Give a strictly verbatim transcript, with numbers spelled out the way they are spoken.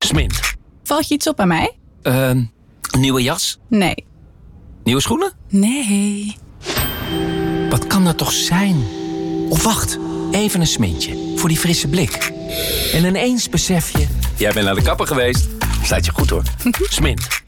Smint. Valt je iets op aan mij? Uh, nieuwe jas? Nee. Nieuwe schoenen? Nee. Wat kan dat toch zijn? Of wacht, even een smintje. Voor die frisse blik. En ineens besef je... Jij bent naar de kapper geweest. Staat je goed hoor. Smint.